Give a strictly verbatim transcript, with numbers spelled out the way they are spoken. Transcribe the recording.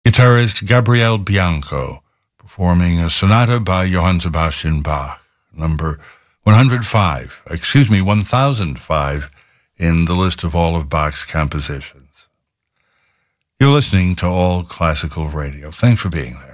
Guitarist Gabriele Bianco performing a sonata by Johann Sebastian Bach, number one hundred five, excuse me, one thousand five in the list of all of Bach's compositions. You're listening to All Classical Radio. Thanks for being there.